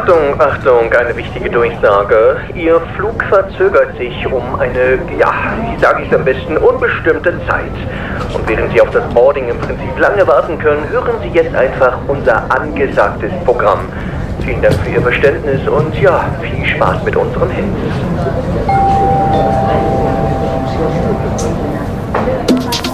Achtung, Achtung, eine wichtige Durchsage. Ihr Flug verzögert sich um eine, ja, wie sage ich es am besten, unbestimmte Zeit. Und während Sie auf das Boarding im Prinzip lange warten können, hören Sie jetzt einfach unser angesagtes Programm. Vielen Dank für Ihr Verständnis und ja, viel Spaß mit unseren Hits.